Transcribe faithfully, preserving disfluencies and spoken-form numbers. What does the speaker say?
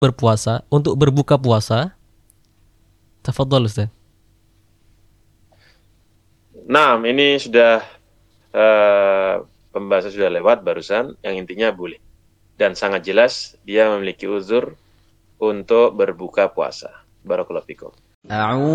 berpuasa, untuk berbuka puasa? Tafadhol Ustaz. Nah, ini sudah uh, pembahasan sudah lewat barusan, yang intinya boleh. Dan sangat jelas dia memiliki uzur untuk berbuka puasa. Barakallahu fikum.